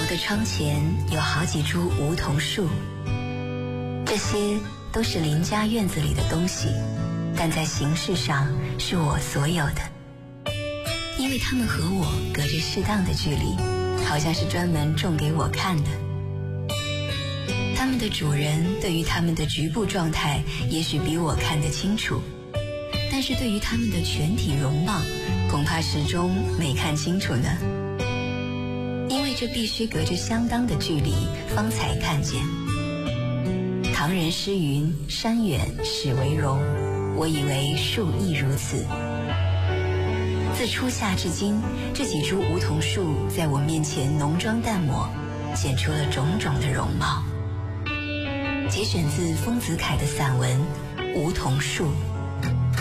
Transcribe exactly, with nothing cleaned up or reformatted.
的窗前有好几株梧桐树，这些都是邻家院子里的东西，但在形式上是我所有的，因为它们和我隔着适当的距离，好像是专门种给我看的。他们的主人对于他们的局部状态也许比我看得清楚，但是对于他们的全体容貌，恐怕始终没看清楚呢。因为这必须隔着相当的距离方才看见。唐人诗云：山远始为荣，我以为树亦如此。自初夏至今，这几株梧桐树在我面前浓妆淡抹，显出了种种的容貌。节选自丰子恺的散文《梧桐树》。